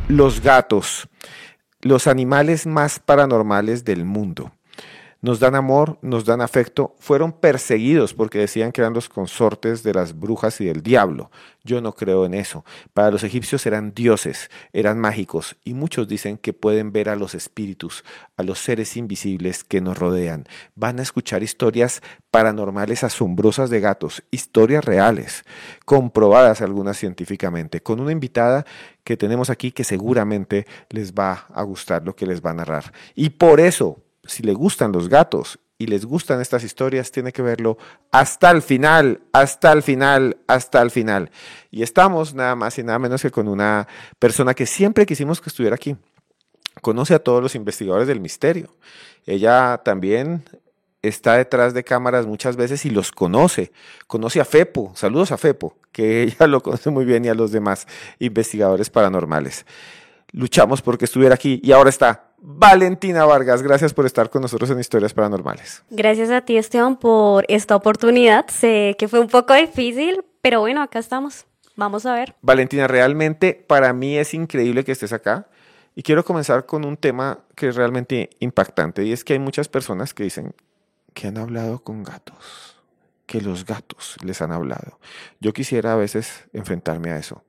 Los gatos, los animales más paranormales del mundo. Nos dan amor, nos dan afecto, fueron perseguidos porque decían que eran los consortes de las brujas y del diablo. Yo no creo en eso. Para los egipcios eran dioses, eran mágicos y muchos dicen que pueden ver a los espíritus, a los seres invisibles que nos rodean. Van a escuchar historias paranormales asombrosas de gatos, historias reales, comprobadas algunas científicamente, con una invitada que tenemos aquí que seguramente les va a gustar lo que les va a narrar. Y por eso, si le gustan los gatos y les gustan estas historias, tiene que verlo hasta el final, hasta el final, hasta el final. Y estamos nada más y nada menos que con una persona que siempre quisimos que estuviera aquí. Conoce a todos los investigadores del misterio. Ella también está detrás de cámaras muchas veces y los conoce. Conoce a Fepo. Saludos a Fepo, que ella lo conoce muy bien, y a los demás investigadores paranormales. Luchamos porque estuviera aquí y ahora está Valentina Vargas. Gracias por estar con nosotros en Historias Paranormales. Gracias a ti, Esteban, por esta oportunidad. Sé que fue un poco difícil, pero bueno, acá estamos. Vamos a ver. Valentina, realmente para mí es increíble que estés acá y quiero comenzar con un tema que es realmente impactante, y es que hay muchas personas que dicen que han hablado con gatos, que los gatos les han hablado. Yo quisiera a veces enfrentarme a eso.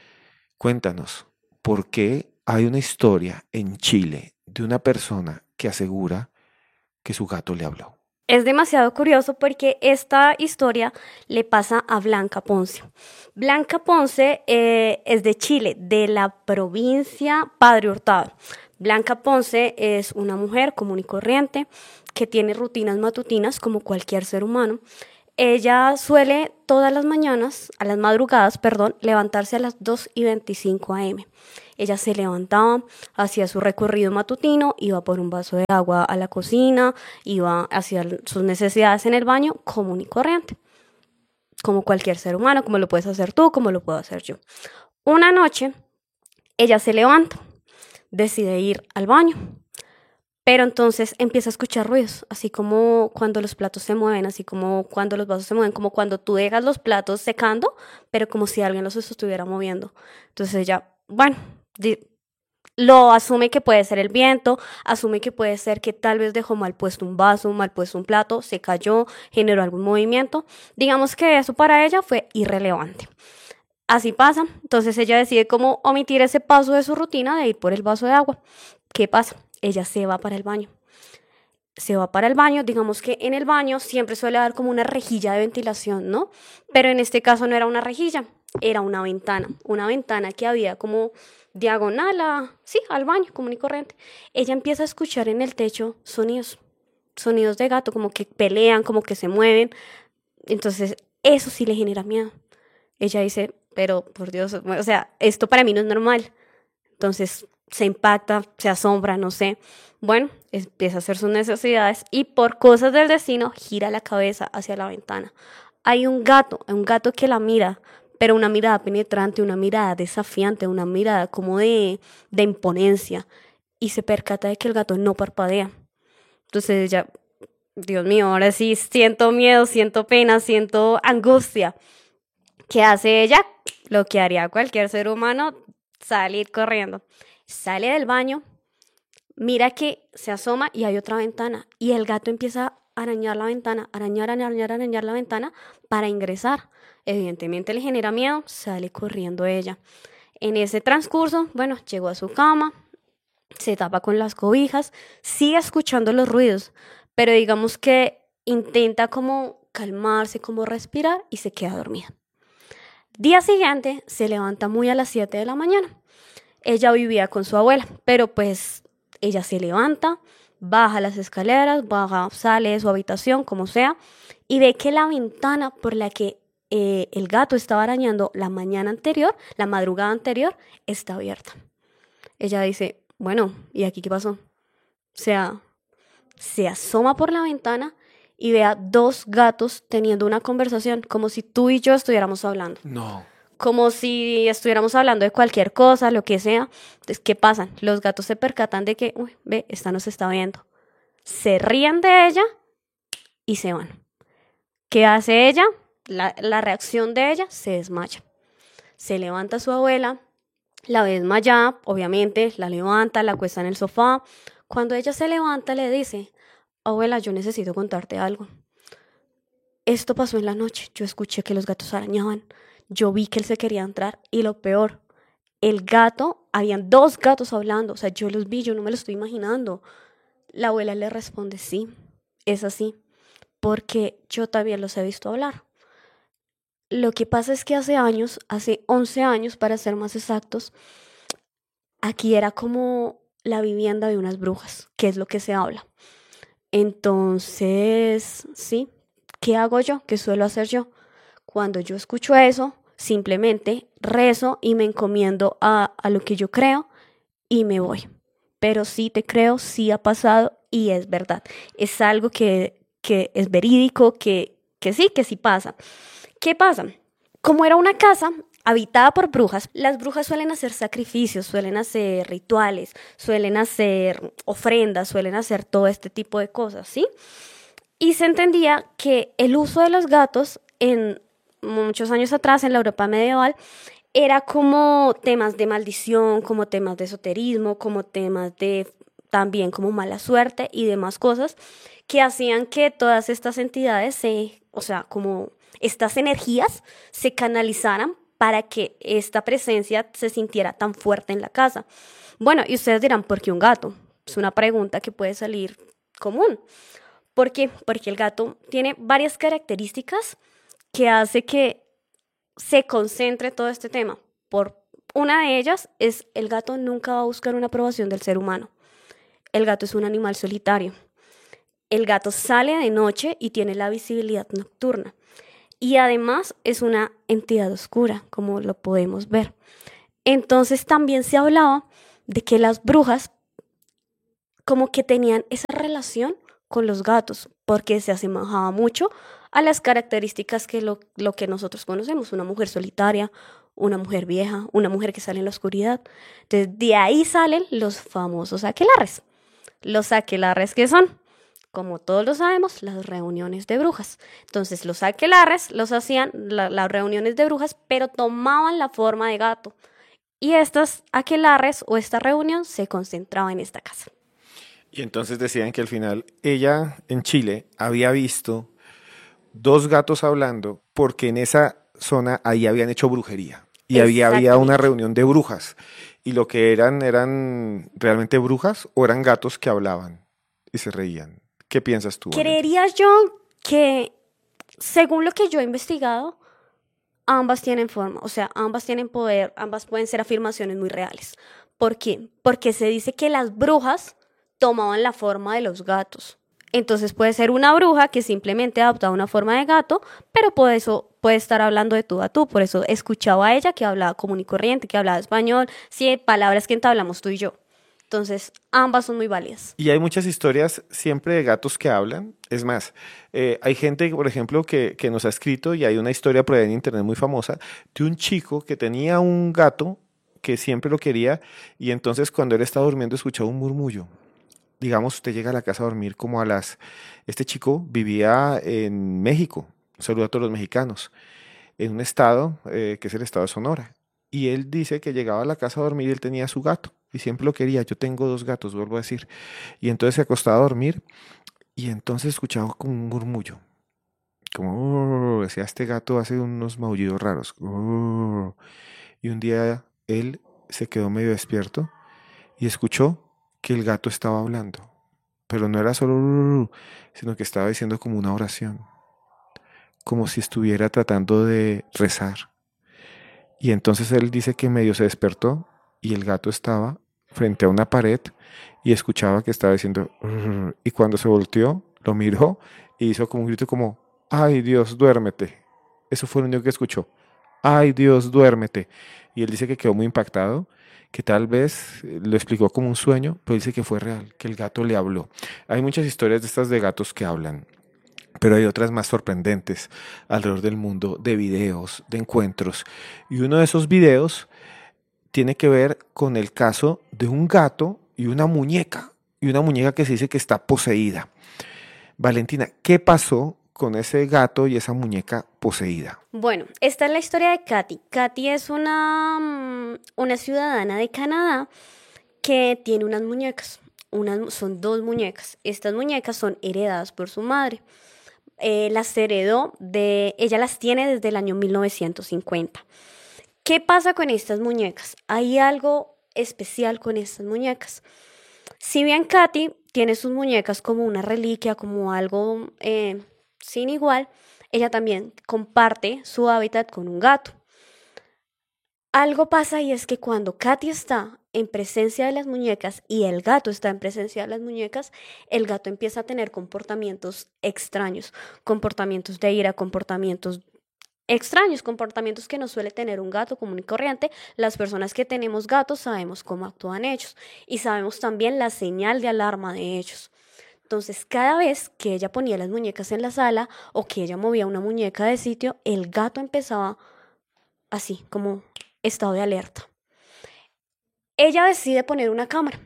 Cuéntanos, ¿por qué hay una historia en Chile de una persona que asegura que su gato le habló? Es demasiado curioso porque esta historia le pasa a Blanca Ponce. Blanca Ponce es de Chile, de la provincia Padre Hurtado. Blanca Ponce es una mujer común y corriente que tiene rutinas matutinas como cualquier ser humano. Ella suele todas las mañanas, a las madrugadas, perdón, levantarse a las 2:25 a.m. Ella se levantaba, hacía su recorrido matutino, iba por un vaso de agua a la cocina, iba hacia sus necesidades en el baño, común y corriente, como cualquier ser humano, como lo puedes hacer tú, como lo puedo hacer yo. Una noche, ella se levanta, decide ir al baño, pero entonces empieza a escuchar ruidos, así como cuando los platos se mueven, así como cuando los vasos se mueven, como cuando tú dejas los platos secando, pero como si alguien los estuviera moviendo. Entonces ella, bueno, lo asume que puede ser el viento, asume que puede ser que tal vez dejó mal puesto un vaso, mal puesto un plato, se cayó, generó algún movimiento. Digamos que eso para ella fue irrelevante. Así pasa, entonces ella decide como omitir ese paso de su rutina de ir por el vaso de agua. ¿Qué pasa? Ella se va para el baño. Se va para el baño, digamos que en el baño siempre suele haber como una rejilla de ventilación, ¿no? Pero en este caso no era una rejilla, era una ventana que había como diagonal al baño, común y corriente. Ella empieza a escuchar en el techo sonidos de gato, como que pelean, como que se mueven. Entonces eso sí le genera miedo. Ella dice, pero por Dios, o sea, esto para mí no es normal. Entonces se impacta, se asombra, no sé. Bueno, empieza a hacer sus necesidades y por cosas del destino gira la cabeza hacia la ventana. Hay un gato que la mira, pero una mirada penetrante, una mirada desafiante, una mirada como de imponencia. Y se percata de que el gato no parpadea. Entonces ella, Dios mío, ahora sí siento miedo, siento pena, siento angustia. ¿Qué hace ella? Lo que haría cualquier ser humano, salir corriendo. Sale del baño, mira que se asoma y hay otra ventana. Y el gato empieza a arañar la ventana, arañar la ventana para ingresar. Evidentemente le genera miedo, sale corriendo ella. En ese transcurso, bueno, llegó a su cama, se tapa con las cobijas, sigue escuchando los ruidos, pero digamos que intenta como calmarse, como respirar y se queda dormida. Día siguiente se levanta muy a las 7 de la mañana. Ella vivía con su abuela, pero pues ella se levanta, baja las escaleras, sale de su habitación, como sea, y ve que la ventana por la que el gato estaba arañando la madrugada anterior, está abierta. Ella dice, bueno, ¿y aquí qué pasó? O sea, se asoma por la ventana y ve a dos gatos teniendo una conversación, como si tú y yo estuviéramos hablando. No. Como si estuviéramos hablando de cualquier cosa, lo que sea. Entonces, ¿qué pasa? Los gatos se percatan de que, uy, ve, esta nos está viendo. Se ríen de ella y se van. ¿Qué hace ella? La reacción de ella, se desmaya. Se levanta su abuela, La ve desmayada, obviamente, la levanta, la acuesta en el sofá. Cuando ella se levanta, le dice, abuela, yo necesito contarte algo. Esto pasó en la noche, yo escuché que los gatos arañaban, yo vi que él se quería entrar y lo peor, el gato, habían dos gatos hablando, o sea, yo los vi, yo no me lo estoy imaginando. La abuela le responde, sí, es así, porque yo también los he visto hablar. Lo que pasa es que hace años, hace 11 años para ser más exactos, aquí era como la vivienda de unas brujas, que es lo que se habla. Entonces, sí, ¿qué hago yo? ¿Qué suelo hacer yo? Cuando yo escucho eso, simplemente rezo y me encomiendo a lo que yo creo y me voy. Pero sí te creo, sí ha pasado y es verdad. Es algo que es verídico, que sí pasa. ¿Qué pasa? Como era una casa habitada por brujas, las brujas suelen hacer sacrificios, suelen hacer rituales, suelen hacer ofrendas, suelen hacer todo este tipo de cosas, ¿sí? Y se entendía que el uso de los gatos en muchos años atrás en la Europa medieval era como temas de maldición, como temas de esoterismo, como temas de también como mala suerte y demás cosas que hacían que todas estas entidades o sea, como estas energías se canalizaran para que esta presencia se sintiera tan fuerte en la casa. Bueno, y ustedes dirán, ¿por qué un gato? Es una pregunta que puede salir común. ¿Por qué? Porque el gato tiene varias características que hace que se concentre todo este tema. Por una de ellas es el gato nunca va a buscar una aprobación del ser humano. El gato es un animal solitario. El gato sale de noche y tiene la visibilidad nocturna. Y además es una entidad oscura, como lo podemos ver. Entonces también se hablaba de que las brujas como que tenían esa relación con los gatos, porque se asemejaba mucho a las características que lo que nosotros conocemos, una mujer solitaria, una mujer vieja, una mujer que sale en la oscuridad. Entonces de ahí salen los famosos aquelarres. Los aquelarres que son, como todos lo sabemos, las reuniones de brujas. Entonces los aquelarres los hacían las reuniones de brujas, pero tomaban la forma de gato. Y estas aquelarres o esta reunión se concentraba en esta casa. Y entonces decían que al final ella en Chile había visto dos gatos hablando porque en esa zona ahí habían hecho brujería y había una Exactamente. reunión de brujas y lo que eran realmente brujas o eran gatos que hablaban y se reían. ¿Qué piensas tú, Valentina? Creería yo que, según lo que yo he investigado, ambas tienen forma, o sea, ambas tienen poder, ambas pueden ser afirmaciones muy reales. ¿Por qué? Porque se dice que las brujas tomaban la forma de los gatos. Entonces puede ser una bruja que simplemente adoptaba una forma de gato, pero por eso puede estar hablando de tú a tú. Por eso escuchaba a ella que hablaba común y corriente, que hablaba español, sí, palabras que entablamos tú y yo. Entonces, ambas son muy válidas. Y hay muchas historias siempre de gatos que hablan. Es más, hay gente, por ejemplo, que nos ha escrito y hay una historia por ahí en internet muy famosa de un chico que tenía un gato que siempre lo quería y entonces cuando él estaba durmiendo escuchaba un murmullo. Digamos, usted llega a la casa a dormir como a las... Este chico vivía en México, un saludo a todos los mexicanos, en un estado que es el estado de Sonora. Y él dice que llegaba a la casa a dormir y él tenía su gato y siempre lo quería. Yo tengo dos gatos, vuelvo a decir. Y entonces se acostaba a dormir y entonces escuchaba como un murmullo, como decía este gato hace unos maullidos raros. Y un día él se quedó medio despierto y escuchó que el gato estaba hablando, pero no era solo, sino que estaba diciendo como una oración, como si estuviera tratando de rezar. Y entonces él dice que medio se despertó y el gato estaba frente a una pared y escuchaba que estaba diciendo y cuando se volteó, lo miró y hizo como un grito como, ay Dios, duérmete. Eso fue lo único que escuchó. Ay Dios, duérmete. Y él dice que quedó muy impactado, que tal vez lo explicó como un sueño, pero dice que fue real, que el gato le habló. Hay muchas historias de estas de gatos que hablan. Pero hay otras más sorprendentes alrededor del mundo de videos, de encuentros. Y uno de esos videos tiene que ver con el caso de un gato y una muñeca. Y una muñeca que se dice que está poseída. Valentina, ¿qué pasó con ese gato y esa muñeca poseída? Bueno, esta es la historia de Katy. Katy es una ciudadana de Canadá que tiene unas muñecas. Son dos muñecas. Estas muñecas son heredadas por su madre. Ella las tiene desde el año 1950. ¿Qué pasa con estas muñecas? Hay algo especial con estas muñecas. Si bien Katy tiene sus muñecas como una reliquia, como algo sin igual, ella también comparte su hábitat con un gato. Algo pasa y es que cuando Katy está en presencia de las muñecas y el gato está en presencia de las muñecas, el gato empieza a tener comportamientos extraños, comportamientos de ira, comportamientos extraños, comportamientos que no suele tener un gato común y corriente. Las personas que tenemos gatos sabemos cómo actúan ellos y sabemos también la señal de alarma de ellos. Entonces, cada vez que ella ponía las muñecas en la sala o que ella movía una muñeca de sitio, el gato empezaba así, como estado de alerta. Ella decide poner una cámara.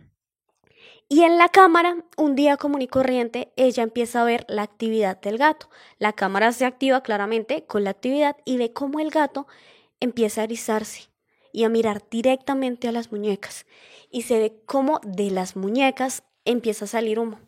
Y en la cámara, un día común y corriente, ella empieza a ver la actividad del gato. La cámara se activa claramente con la actividad y ve cómo el gato empieza a erizarse y a mirar directamente a las muñecas. Y se ve cómo de las muñecas empieza a salir humo.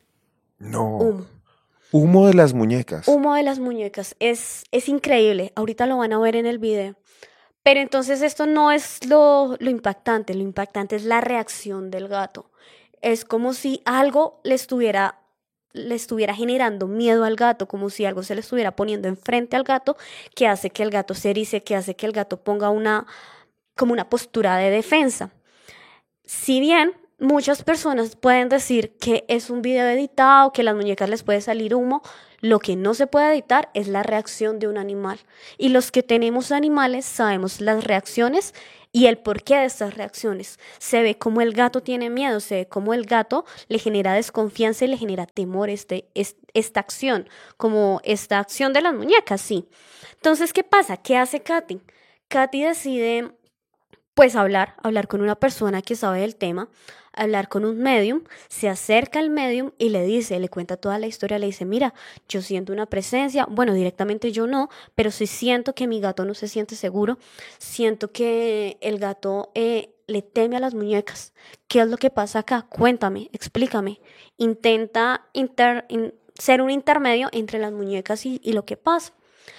No. Humo de las muñecas. Humo de las muñecas. Es increíble. Ahorita lo van a ver en el video. Pero entonces esto no es lo impactante. Lo impactante es la reacción del gato. Es como si algo le estuviera generando miedo al gato, como si algo se le estuviera poniendo enfrente al gato, que hace que el gato se erice, que hace que el gato ponga como una postura de defensa. Si bien muchas personas pueden decir que es un video editado, que las muñecas les puede salir humo, lo que no se puede editar es la reacción de un animal. Y los que tenemos animales sabemos las reacciones y el porqué de estas reacciones. Se ve cómo el gato tiene miedo, se ve cómo el gato le genera desconfianza y le genera temor esta acción, como esta acción de las muñecas, sí. Entonces, ¿qué pasa? ¿Qué hace Katy? Katy decide, pues, hablar con una persona que sabe del tema, hablar con un medium, se acerca al medium y le cuenta toda la historia, le dice, mira, yo siento una presencia, bueno, directamente yo no, pero sí siento que mi gato no se siente seguro, siento que el gato le teme a las muñecas. ¿Qué es lo que pasa acá? Cuéntame, explícame. Intenta ser un intermedio entre las muñecas y lo que pasa.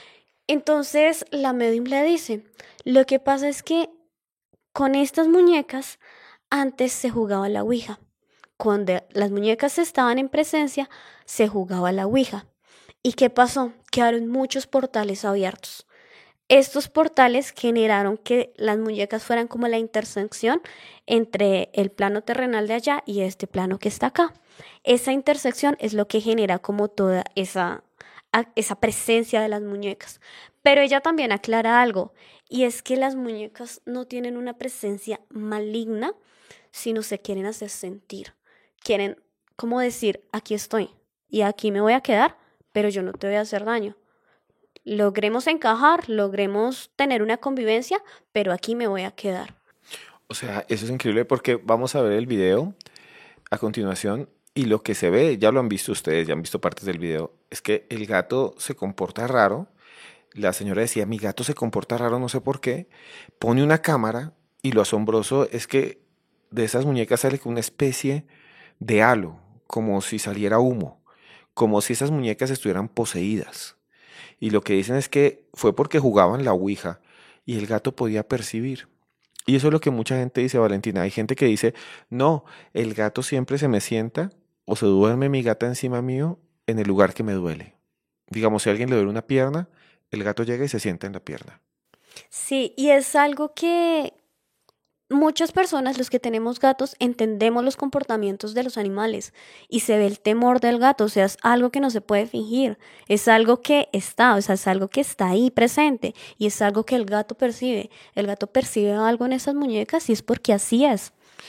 Entonces la medium le dice, lo que pasa es que con estas muñecas antes se jugaba la ouija. Cuando las muñecas estaban en presencia, se jugaba la ouija. ¿Y qué pasó? Quedaron muchos portales abiertos. Estos portales generaron que las muñecas fueran como la intersección entre el plano terrenal de allá y este plano que está acá. Esa intersección es lo que genera como toda esa presencia de las muñecas. Pero ella también aclara algo, y es que las muñecas no tienen una presencia maligna, sino se quieren hacer sentir. Quieren como decir, aquí estoy y aquí me voy a quedar, pero yo no te voy a hacer daño. Logremos encajar, logremos tener una convivencia, pero aquí me voy a quedar. O sea, eso es increíble porque vamos a ver el video a continuación y lo que se ve, ya lo han visto ustedes, ya han visto partes del video, es que el gato se comporta raro. La señora decía, mi gato se comporta raro, no sé por qué. Pone una cámara y lo asombroso es que de esas muñecas sale una especie de halo, como si saliera humo, como si esas muñecas estuvieran poseídas. Y lo que dicen es que fue porque jugaban la ouija y el gato podía percibir. Y eso es lo que mucha gente dice, Valentina. Hay gente que dice, no, el gato siempre se me sienta o se duerme mi gata encima mío en el lugar que me duele. Digamos, si a alguien le duele una pierna, el gato llega y se sienta en la pierna. Sí, y es algo que muchas personas, los que tenemos gatos, entendemos los comportamientos de los animales y se ve el temor del gato, o sea, es algo que no se puede fingir, es algo que está, o sea, es algo que está ahí presente y es algo que el gato percibe. El gato percibe algo en esas muñecas y es porque así es.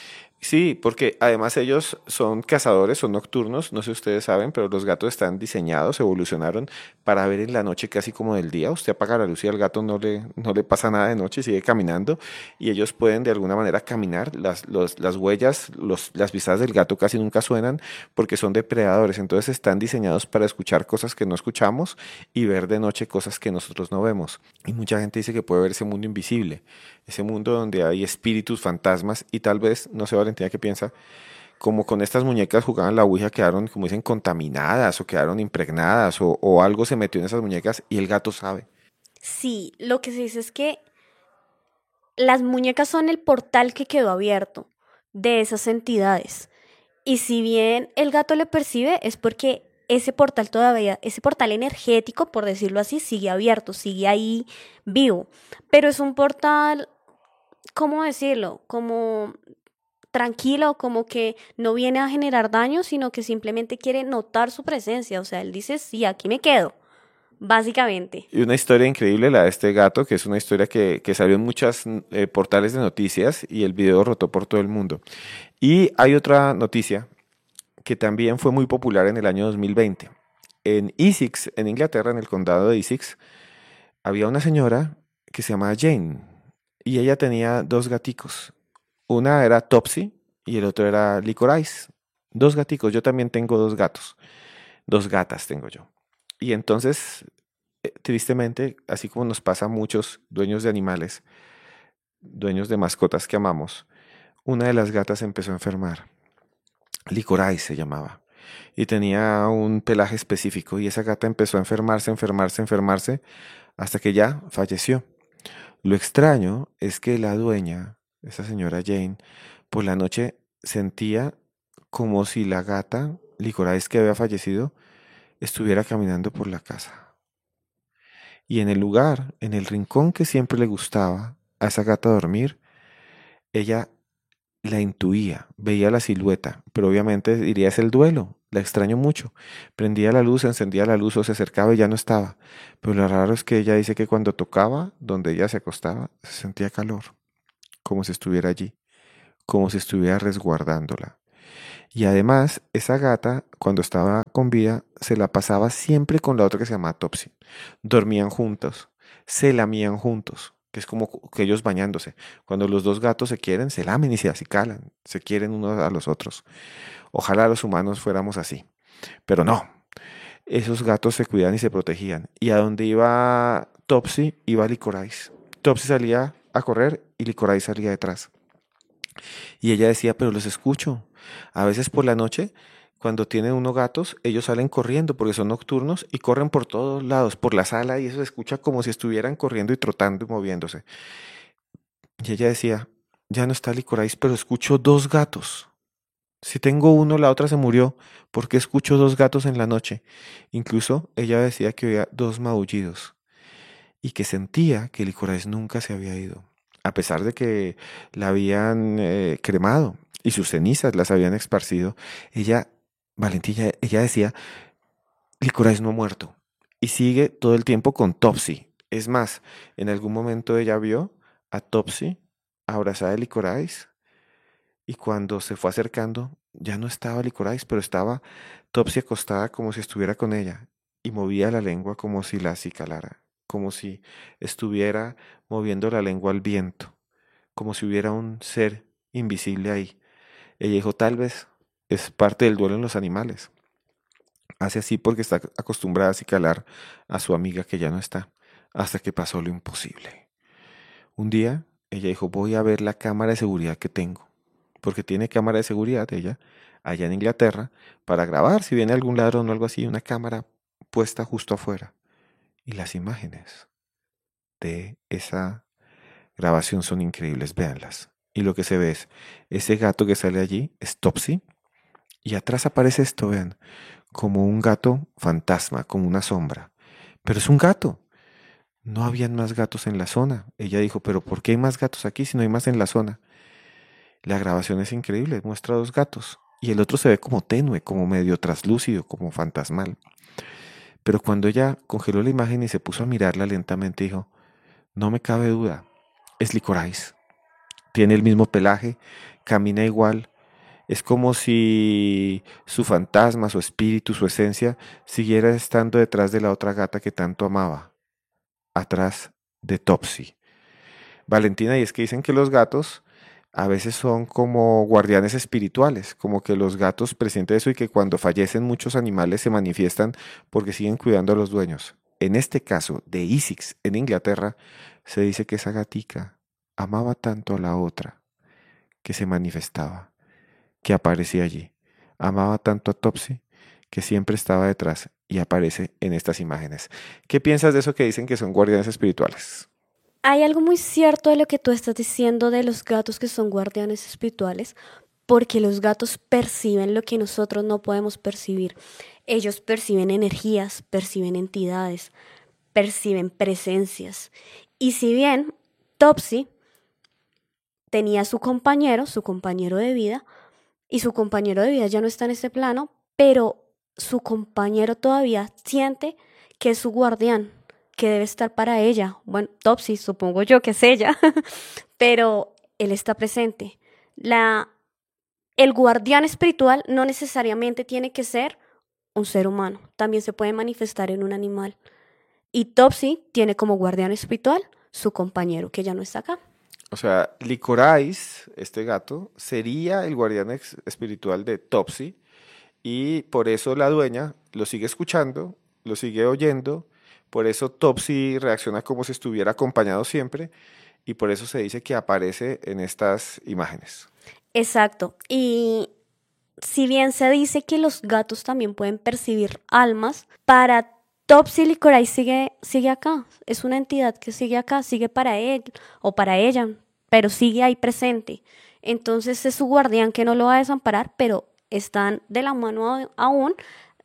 Sí, porque además ellos son cazadores, son nocturnos, no sé si ustedes saben, pero los gatos están diseñados, evolucionaron para ver en la noche casi como del día. Usted apaga la luz y al gato no le pasa nada de noche, sigue caminando y ellos pueden de alguna manera caminar. Las huellas, las pisadas del gato casi nunca suenan porque son depredadores, entonces están diseñados para escuchar cosas que no escuchamos y ver de noche cosas que nosotros no vemos. Y mucha gente dice que puede ver ese mundo invisible, ese mundo donde hay espíritus, fantasmas y tal vez, no sé Valentina qué piensa, como con estas muñecas jugaban la ouija, quedaron, como dicen, contaminadas o quedaron impregnadas o algo se metió en esas muñecas y el gato sabe. Sí, lo que se dice es que las muñecas son el portal que quedó abierto de esas entidades. Y si bien el gato le percibe, es porque ese portal todavía, ese portal energético, por decirlo así, sigue abierto, sigue ahí vivo. Pero es un portal, ¿cómo decirlo? Como tranquilo, como que no viene a generar daño, sino que simplemente quiere notar su presencia. O sea, él dice, sí, aquí me quedo, básicamente. Y una historia increíble, la de este gato, que es una historia que salió en muchos portales de noticias y el video rotó por todo el mundo. Y hay otra noticia que también fue muy popular en el año 2020. En Essex, en Inglaterra, en el condado de Essex, había una señora que se llamaba Jane y ella tenía dos gaticos. Una era Topsy y el otro era Licorice. Dos gaticos, yo también tengo dos gatos, dos gatas tengo yo. Y entonces, tristemente, así como nos pasa a muchos dueños de animales, dueños de mascotas que amamos, una de las gatas empezó a enfermar. Licorice se llamaba. Y tenía un pelaje específico y esa gata empezó a enfermarse, enfermarse, enfermarse, hasta que ya falleció. Lo extraño es que la dueña, esa señora Jane, por la noche sentía como si la gata, Licorice que había fallecido, estuviera caminando por la casa. Y en el lugar, en el rincón que siempre le gustaba a esa gata dormir, ella la intuía, veía la silueta, pero obviamente diría es el duelo, la extraño mucho. Prendía la luz, encendía la luz o se acercaba y ya no estaba. Pero lo raro es que ella dice que cuando tocaba, donde ella se acostaba, se sentía calor, como si estuviera allí, como si estuviera resguardándola. Y además, esa gata, cuando estaba con vida, se la pasaba siempre con la otra que se llamaba Topsy. Dormían juntos, se lamían juntos, que es como que ellos bañándose. Cuando los dos gatos se quieren, se lamen y se acicalan, se quieren unos a los otros. Ojalá los humanos fuéramos así, pero no. Esos gatos se cuidan y se protegían. Y a donde iba Topsy, iba Licorice. Topsy salía a correr y Licorice salía detrás. Y ella decía, pero los escucho. A veces por la noche, cuando tienen unos gatos, ellos salen corriendo porque son nocturnos y corren por todos lados, por la sala, y eso se escucha como si estuvieran corriendo y trotando y moviéndose. Y ella decía, ya no está Licorice, pero escucho dos gatos. Si tengo uno, la otra se murió, porque escucho dos gatos en la noche. Incluso ella decía que oía dos maullidos y que sentía que Licorice nunca se había ido, a pesar de que la habían cremado y sus cenizas las habían esparcido. Ella, Valentina, ella decía, Licorice no ha muerto y sigue todo el tiempo con Topsy. Es más, en algún momento ella vio a Topsy abrazada de Licorice y cuando se fue acercando ya no estaba Licorice, pero estaba Topsy acostada como si estuviera con ella y movía la lengua como si la acicalara, como si estuviera moviendo la lengua al viento, como si hubiera un ser invisible ahí. Ella dijo, tal vez es parte del duelo en los animales. Hace así porque está acostumbrada a acicalar a su amiga que ya no está, hasta que pasó lo imposible. Un día ella dijo, voy a ver la cámara de seguridad que tengo, porque tiene cámara de seguridad ella allá en Inglaterra para grabar si viene algún ladrón o algo así, una cámara puesta justo afuera. Y las imágenes de esa grabación son increíbles, véanlas. Y lo que se ve es ese gato que sale allí, es Topsy, y atrás aparece esto, vean, como un gato fantasma, como una sombra. Pero es un gato. No habían más gatos en la zona. Ella dijo, pero ¿por qué hay más gatos aquí si no hay más en la zona? La grabación es increíble, muestra dos gatos. Y el otro se ve como tenue, como medio traslúcido, como fantasmal. Pero cuando ella congeló la imagen y se puso a mirarla lentamente, dijo, no me cabe duda, es Licorice. Tiene el mismo pelaje, camina igual, Es como si su fantasma, su espíritu, su esencia siguiera estando detrás de la otra gata que tanto amaba, atrás de Topsy. Valentina, y es que dicen que los gatos a veces son como guardianes espirituales, como que los gatos presienten eso y que cuando fallecen muchos animales se manifiestan porque siguen cuidando a los dueños. En este caso de Essex, en Inglaterra, se dice que esa gatica amaba tanto a la otra que se manifestaba, que aparecía allí. Amaba tanto a Topsy que siempre estaba detrás y aparece en estas imágenes. ¿Qué piensas de eso que dicen que son guardianes espirituales? Hay algo muy cierto de lo que tú estás diciendo de los gatos que son guardianes espirituales, porque los gatos perciben lo que nosotros no podemos percibir. Ellos perciben energías, perciben entidades, perciben presencias. Y si bien Topsy tenía su compañero de vida, y su compañero de vida ya no está en este plano, pero su compañero todavía siente que es su guardián, que debe estar para ella. Bueno, Topsy, supongo yo que es ella, pero él está presente. La, el guardián espiritual no necesariamente tiene que ser un ser humano, también se puede manifestar en un animal. Y Topsy tiene como guardián espiritual su compañero, que ya no está acá. O sea, Licorice, este gato, sería el guardián espiritual de Topsy y por eso la dueña lo sigue escuchando, lo sigue oyendo, por eso Topsy reacciona como si estuviera acompañado siempre y por eso se dice que aparece en estas imágenes. Exacto. Y si bien se dice que los gatos también pueden percibir almas, para Topsy Licoray sigue acá. Es una entidad que sigue acá, sigue para él o para ella, pero sigue ahí presente. Entonces es su guardián que no lo va a desamparar, pero están de la mano aún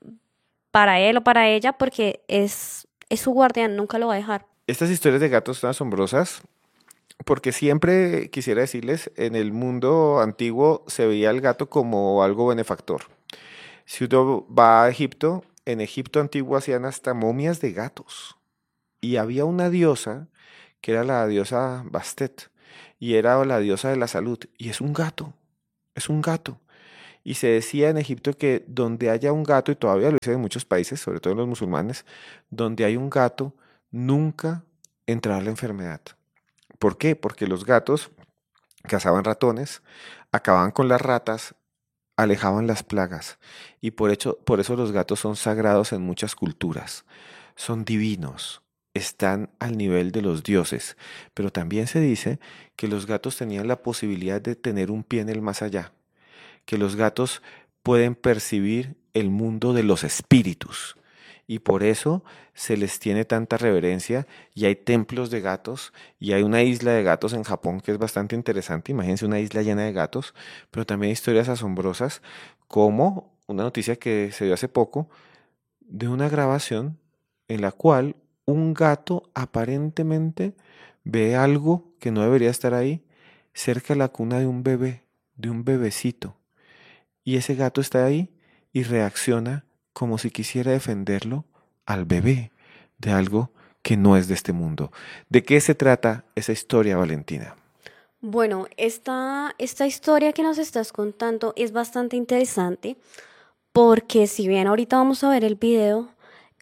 para él o para ella porque es su guardián, nunca lo va a dejar. Estas historias de gatos son asombrosas porque siempre quisiera decirles, en el mundo antiguo se veía al gato como algo benefactor. Si uno va a Egipto, en Egipto antiguo hacían hasta momias de gatos. Y había una diosa que era la diosa Bastet y era la diosa de la salud. Y es un gato, es un gato. Y se decía en Egipto que donde haya un gato, y todavía lo dicen en muchos países, sobre todo en los musulmanes, donde hay un gato, nunca entrará la enfermedad. ¿Por qué? Porque los gatos cazaban ratones, acababan con las ratas, alejaban las plagas. Y por eso los gatos son sagrados en muchas culturas. Son divinos, están al nivel de los dioses. Pero también se dice que los gatos tenían la posibilidad de tener un pie en el más allá, que los gatos pueden percibir el mundo de los espíritus y por eso se les tiene tanta reverencia y hay templos de gatos y hay una isla de gatos en Japón que es bastante interesante. Imagínense una isla llena de gatos, pero también hay historias asombrosas como una noticia que se dio hace poco de una grabación en la cual un gato aparentemente ve algo que no debería estar ahí cerca de la cuna de un bebé, de un bebecito. Y ese gato está ahí y reacciona como si quisiera defenderlo al bebé de algo que no es de este mundo. ¿De qué se trata esa historia, Valentina? Bueno, esta historia que nos estás contando es bastante interesante porque si bien ahorita vamos a ver el video,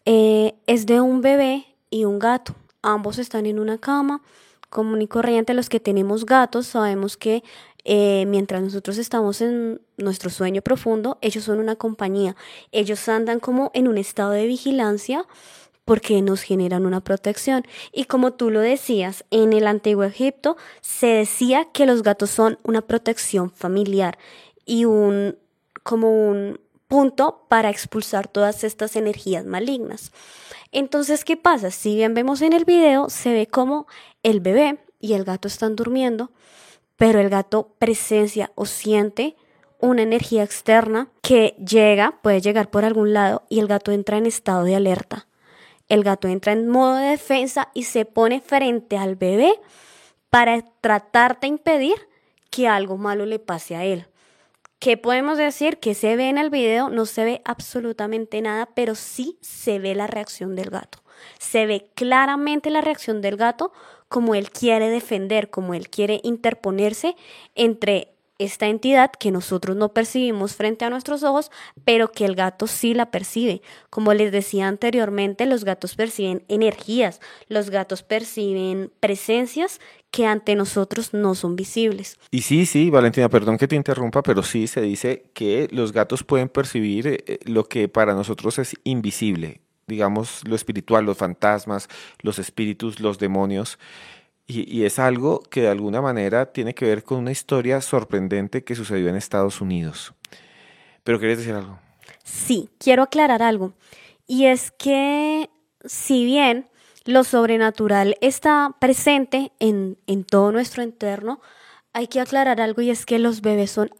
es de un bebé y un gato. Ambos están en una cama común y corriente. Los que tenemos gatos sabemos que mientras nosotros estamos en nuestro sueño profundo, ellos son una compañía. Ellos andan como en un estado de vigilancia porque nos generan una protección. Y como tú lo decías, en el antiguo Egipto se decía que los gatos son una protección familiar y como un punto para expulsar todas estas energías malignas. Entonces, ¿qué pasa? Si bien vemos en el video, se ve como el bebé y el gato están durmiendo, pero el gato presencia o siente una energía externa que puede llegar por algún lado y el gato entra en estado de alerta. El gato entra en modo de defensa y se pone frente al bebé para tratar de impedir que algo malo le pase a él. ¿Qué podemos decir? Que se ve en el video, no se ve absolutamente nada, pero sí se ve la reacción del gato. Se ve claramente la reacción del gato como él quiere defender, como él quiere interponerse entre esta entidad que nosotros no percibimos frente a nuestros ojos, pero que el gato sí la percibe. Como les decía anteriormente, los gatos perciben energías, los gatos perciben presencias que ante nosotros no son visibles. Y sí, sí, Valentina, perdón que te interrumpa, pero sí se dice que los gatos pueden percibir lo que para nosotros es invisible, digamos, lo espiritual, los fantasmas, los espíritus, los demonios. Y es algo que de alguna manera tiene que ver con una historia sorprendente que sucedió en Estados Unidos. Pero querías decir algo. Sí, quiero aclarar algo. Y es que si bien lo sobrenatural está presente en todo nuestro entorno, hay que aclarar algo y es que los bebés son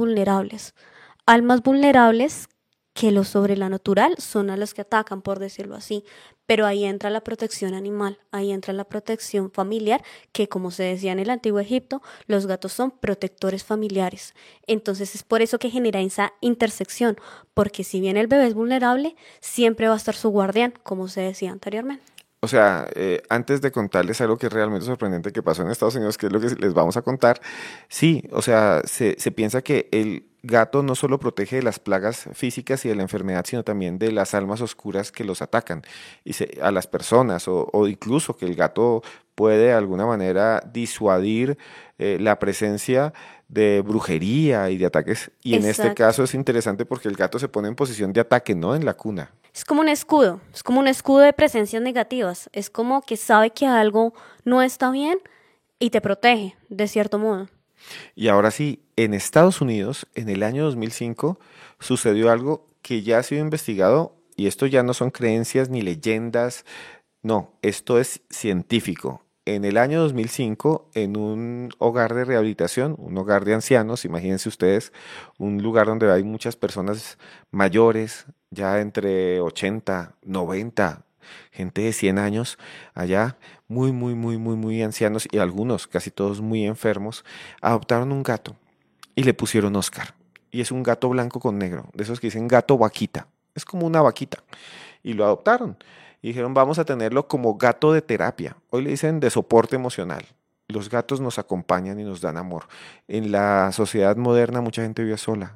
almas vulnerables que lo sobrenatural son a los que atacan, por decirlo así. Pero ahí entra la protección animal, ahí entra la protección familiar, que como se decía en el antiguo Egipto, los gatos son protectores familiares. Entonces es por eso que genera esa intersección, porque si bien el bebé es vulnerable, siempre va a estar su guardián, como se decía anteriormente. O sea, antes de contarles algo que es realmente sorprendente que pasó en Estados Unidos, que es lo que les vamos a contar, sí, o sea, se piensa que el gato no solo protege de las plagas físicas y de la enfermedad, sino también de las almas oscuras que los atacan a las personas, o incluso que el gato puede de alguna manera disuadir la presencia de brujería y de ataques. Y en este Exacto. caso es interesante porque el gato se pone en posición de ataque, ¿no? En la cuna. Es como un escudo de presencias negativas. Es como que sabe que algo no está bien y te protege, de cierto modo. Y ahora sí, en Estados Unidos, en el año 2005, sucedió algo que ya ha sido investigado y esto ya no son creencias ni leyendas, no, esto es científico. En el año 2005, en un hogar de rehabilitación, un hogar de ancianos, imagínense ustedes, un lugar donde hay muchas personas mayores, ya entre 80, 90, gente de 100 años, allá, muy ancianos y algunos, casi todos muy enfermos, adoptaron un gato y le pusieron Oscar. Y es un gato blanco con negro, de esos que dicen gato vaquita. Es como una vaquita. Y lo adoptaron. Y dijeron, vamos a tenerlo como gato de terapia. Hoy le dicen de soporte emocional. Los gatos nos acompañan y nos dan amor. En la sociedad moderna mucha gente vive sola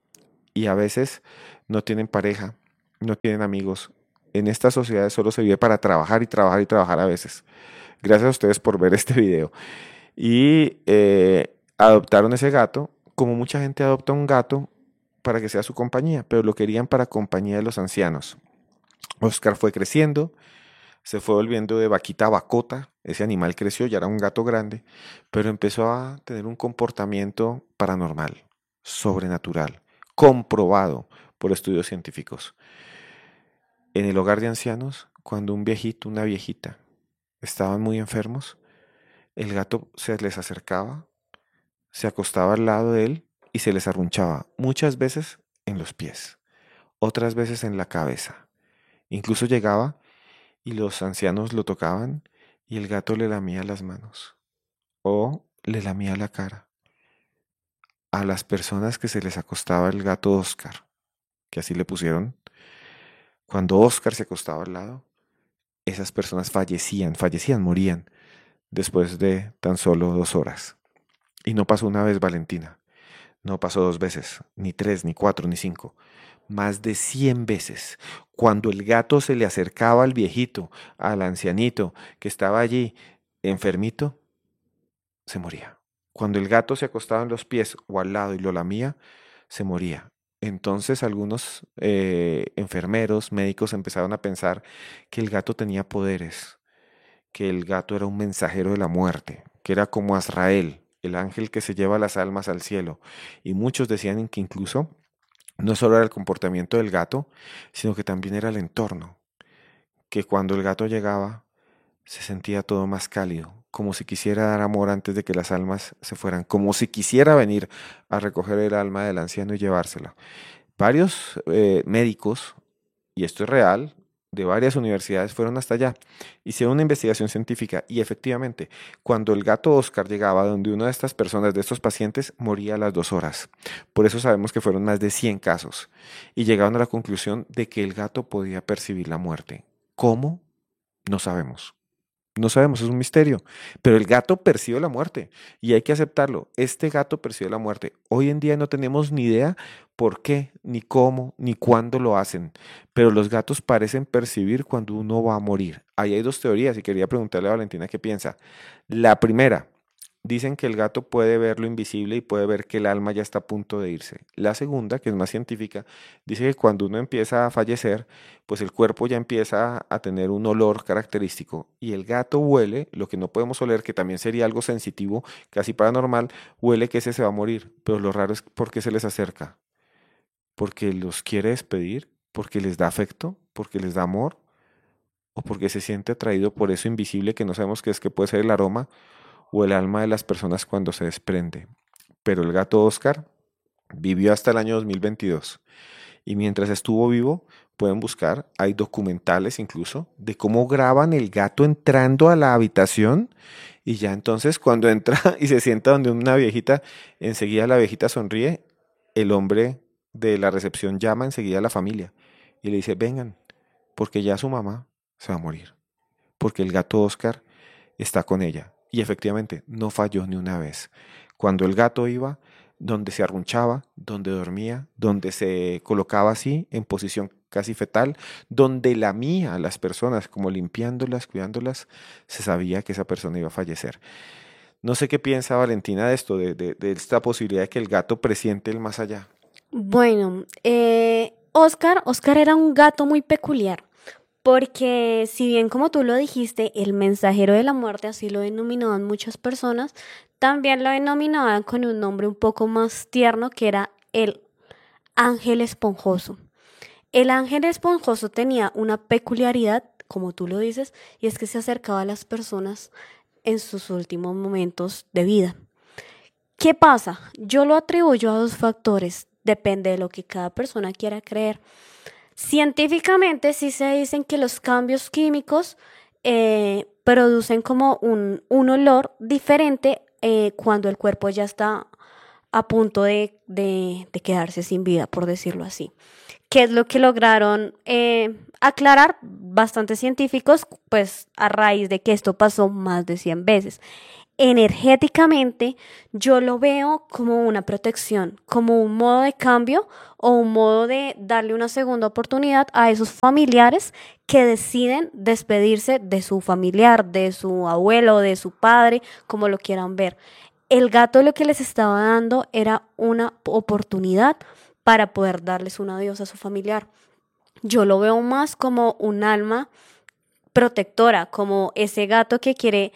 y a veces no tienen pareja, no tienen amigos. En estas sociedades solo se vive para trabajar y trabajar y trabajar a veces. Gracias a ustedes por ver este video. Y adoptaron ese gato, como mucha gente adopta un gato para que sea su compañía, pero lo querían para compañía de los ancianos. Oscar fue creciendo, se fue volviendo de vaquita a vacota, ese animal creció, ya era un gato grande, pero empezó a tener un comportamiento paranormal, sobrenatural, comprobado por estudios científicos. En el hogar de ancianos, cuando un viejito, una viejita estaban muy enfermos, el gato se les acercaba, se acostaba al lado de él y se les arrunchaba, muchas veces en los pies, otras veces en la cabeza. Incluso llegaba y los ancianos lo tocaban y el gato le lamía las manos o le lamía la cara. A las personas que se les acostaba el gato Oscar, que así le pusieron, cuando Oscar se acostaba al lado, esas personas fallecían, morían después de tan solo 2 horas. Y no pasó una vez, Valentina, no pasó 2 veces, ni tres, ni cuatro, ni cinco, más de 100 veces. Cuando el gato se le acercaba al viejito, al ancianito que estaba allí enfermito, se moría. Cuando el gato se acostaba en los pies o al lado y lo lamía, se moría. Entonces algunos enfermeros, médicos empezaron a pensar que el gato tenía poderes, que el gato era un mensajero de la muerte, que era como Azrael, el ángel que se lleva las almas al cielo. Y muchos decían que incluso no solo era el comportamiento del gato, sino que también era el entorno, que cuando el gato llegaba se sentía todo más cálido, como si quisiera dar amor antes de que las almas se fueran, como si quisiera venir a recoger el alma del anciano y llevársela. Varios médicos, y esto es real, de varias universidades fueron hasta allá, hicieron una investigación científica y efectivamente, cuando el gato Oscar llegaba donde una de estas personas, de estos pacientes, moría a las 2 horas. Por eso sabemos que fueron más de 100 casos y llegaron a la conclusión de que el gato podía percibir la muerte. ¿Cómo? No sabemos. No sabemos, es un misterio. Pero el gato percibe la muerte y hay que aceptarlo. Este gato percibe la muerte. Hoy en día no tenemos ni idea por qué, ni cómo, ni cuándo lo hacen. Pero los gatos parecen percibir cuando uno va a morir. Ahí hay dos teorías y quería preguntarle a Valentina qué piensa. La primera, dicen que el gato puede ver lo invisible y puede ver que el alma ya está a punto de irse. La segunda, que es más científica, dice que cuando uno empieza a fallecer, pues el cuerpo ya empieza a tener un olor característico y el gato huele, lo que no podemos oler, que también sería algo sensitivo, casi paranormal, huele que ese se va a morir, pero lo raro es por qué se les acerca, porque los quiere despedir, porque les da afecto, porque les da amor o porque se siente atraído por eso invisible que no sabemos qué es, que puede ser el aroma o el alma de las personas cuando se desprende. Pero el gato Oscar vivió hasta el año 2022 y mientras estuvo vivo, pueden buscar, hay documentales incluso de cómo graban el gato entrando a la habitación y ya entonces cuando entra y se sienta donde una viejita, enseguida la viejita sonríe, el hombre de la recepción llama enseguida a la familia y le dice, vengan, porque ya su mamá se va a morir, porque el gato Oscar está con ella. Y efectivamente, no falló ni una vez. Cuando el gato iba, donde se arrunchaba, donde dormía, donde se colocaba así, en posición casi fetal, donde lamía a las personas, como limpiándolas, cuidándolas, se sabía que esa persona iba a fallecer. No sé qué piensa Valentina de esto, de esta posibilidad de que el gato presiente el más allá. Bueno, Oscar era un gato muy peculiar, porque si bien como tú lo dijiste, el mensajero de la muerte, así lo denominaban muchas personas, también lo denominaban con un nombre un poco más tierno que era el ángel esponjoso. El ángel esponjoso tenía una peculiaridad, como tú lo dices, y es que se acercaba a las personas en sus últimos momentos de vida. ¿Qué pasa? Yo lo atribuyo a dos factores, depende de lo que cada persona quiera creer. Científicamente sí se dicen que los cambios químicos producen como un olor diferente cuando el cuerpo ya está a punto de quedarse sin vida, por decirlo así. ¿Qué es lo que lograron aclarar bastantes científicos? Pues a raíz de que esto pasó más de 100 veces. Energéticamente, yo lo veo como una protección, como un modo de cambio o un modo de darle una segunda oportunidad a esos familiares que deciden despedirse de su familiar, de su abuelo, de su padre, como lo quieran ver. El gato lo que les estaba dando era una oportunidad para poder darles un adiós a su familiar. Yo lo veo más como un alma protectora, como ese gato que quiere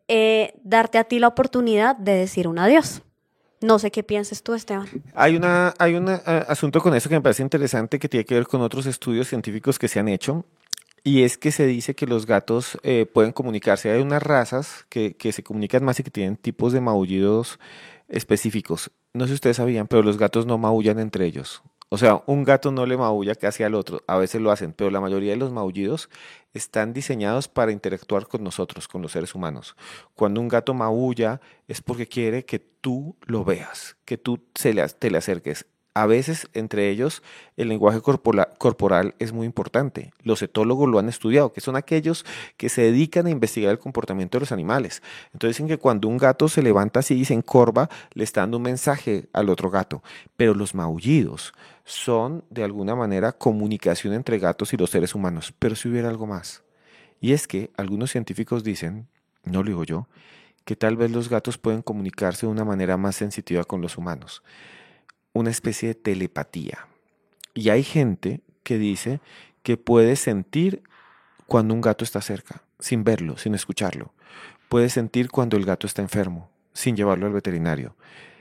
darte a ti la oportunidad de decir un adiós. No sé qué pienses tú, Esteban. Hay un asunto con eso que me parece interesante que tiene que ver con otros estudios científicos que se han hecho. Y es que se dice que los gatos pueden comunicarse. Hay unas razas que se comunican más y que tienen tipos de maullidos específicos. No sé si ustedes sabían, pero los gatos no maullan entre ellos. O sea, un gato no le maulla casi al otro. A veces lo hacen, pero la mayoría de los maullidos están diseñados para interactuar con nosotros, con los seres humanos. Cuando un gato maulla es porque quiere que tú lo veas, que tú te le acerques. A veces, entre ellos, el lenguaje corporal es muy importante. Los etólogos lo han estudiado, que son aquellos que se dedican a investigar el comportamiento de los animales. Entonces dicen que cuando un gato se levanta así y se encorva, le está dando un mensaje al otro gato. Pero los maullidos son, de alguna manera, comunicación entre gatos y los seres humanos. Pero si hubiera algo más. Y es que algunos científicos dicen, no lo digo yo, que tal vez los gatos pueden comunicarse de una manera más sensitiva con los humanos, una especie de telepatía. Y hay gente que dice que puede sentir cuando un gato está cerca, sin verlo, sin escucharlo. Puede sentir cuando el gato está enfermo, sin llevarlo al veterinario,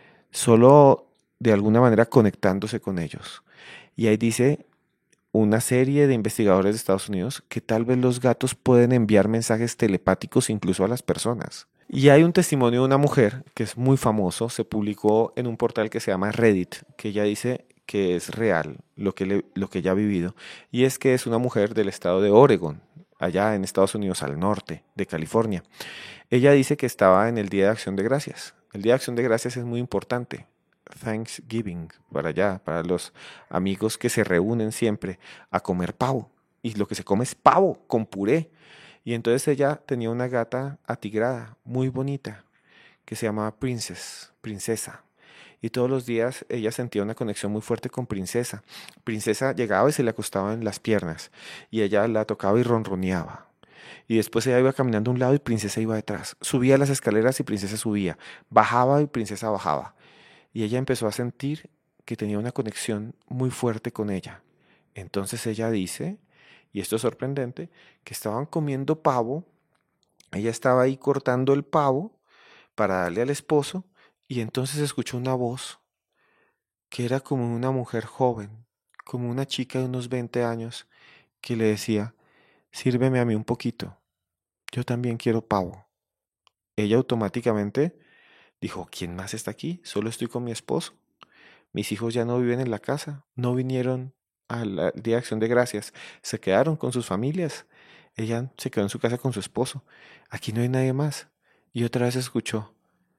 solo de alguna manera conectándose con ellos. Y ahí dice una serie de investigadores de Estados Unidos que tal vez los gatos pueden enviar mensajes telepáticos incluso a las personas. Y hay un testimonio de una mujer que es muy famoso, se publicó en un portal que se llama Reddit, que ella dice que es real lo que ella ha vivido, y es que es una mujer del estado de Oregon, allá en Estados Unidos, al norte de California. Ella dice que estaba en el Día de Acción de Gracias. El Día de Acción de Gracias es muy importante. Thanksgiving, para allá, para los amigos que se reúnen siempre a comer pavo. Y lo que se come es pavo con puré. Y entonces ella tenía una gata atigrada, muy bonita, que se llamaba Princesa. Y todos los días ella sentía una conexión muy fuerte con Princesa. Princesa llegaba y se le acostaba en las piernas y ella la tocaba y ronroneaba. Y después ella iba caminando a un lado y Princesa iba detrás. Subía las escaleras y Princesa subía. Bajaba y Princesa bajaba. Y ella empezó a sentir que tenía una conexión muy fuerte con ella. Entonces ella dice, y esto es sorprendente, que estaban comiendo pavo. Ella estaba ahí cortando el pavo para darle al esposo y entonces escuchó una voz que era como una mujer joven, como una chica de unos 20 años, que le decía, sírveme a mí un poquito, yo también quiero pavo. Ella automáticamente dijo, ¿quién más está aquí? Solo estoy con mi esposo. Mis hijos ya no viven en la casa, no vinieron al Día de Acción de Gracias, se quedaron con sus familias. Ella se quedó en su casa con su esposo. Aquí no hay nadie más. Y otra vez escuchó,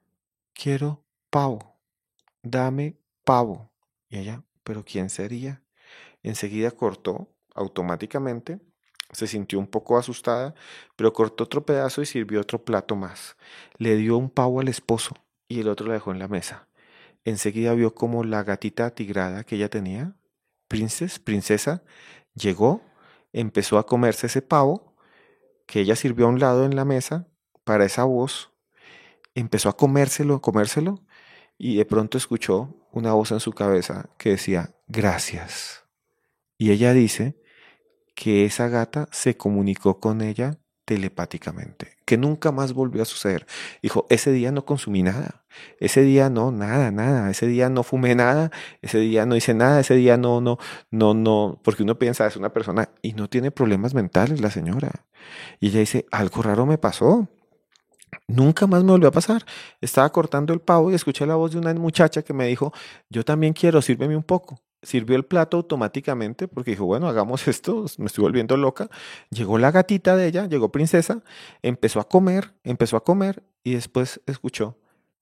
quiero pavo, dame pavo. Y ella, ¿pero quién sería? Enseguida cortó automáticamente, se sintió un poco asustada, pero cortó otro pedazo y sirvió otro plato más. Le dio un pavo al esposo y el otro lo dejó en la mesa. Enseguida vio como la gatita tigrada que ella tenía, Princesa, llegó, empezó a comerse ese pavo que ella sirvió a un lado en la mesa para esa voz, empezó a comérselo, y de pronto escuchó una voz en su cabeza que decía, gracias. Y ella dice que esa gata se comunicó con ella telepáticamente, que nunca más volvió a suceder. Dijo, ese día no consumí nada, ese día no, nada, ese día no fumé nada, ese día no hice nada, ese día no, porque uno piensa, es una persona y no tiene problemas mentales la señora. Y ella dice, algo raro me pasó. Nunca más me volvió a pasar. Estaba cortando el pavo y escuché la voz de una muchacha que me dijo, yo también quiero, sírveme un poco. Sirvió el plato automáticamente porque dijo, bueno, hagamos esto, me estoy volviendo loca. Llegó la gatita de ella, llegó Princesa, empezó a comer y después escuchó,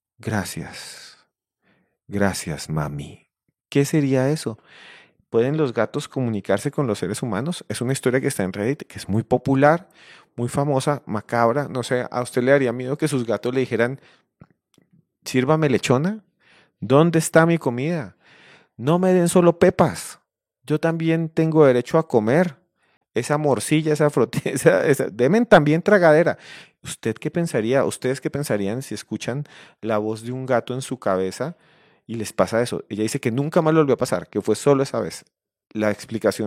gracias, gracias, mami. ¿Qué sería eso? ¿Pueden los gatos comunicarse con los seres humanos? Es una historia que está en Reddit, que es muy popular, muy famosa, macabra. No sé, ¿a usted le daría miedo que sus gatos le dijeran, sírvame lechona? ¿Dónde está mi comida? No me den solo pepas. Yo también tengo derecho a comer. Esa morcilla, esa frutilla, deme también tragadera. ¿Usted qué pensaría? ¿Ustedes qué pensarían si escuchan la voz de un gato en su cabeza y les pasa eso? Ella dice que nunca más le volvió a pasar, que fue solo esa vez. La explicación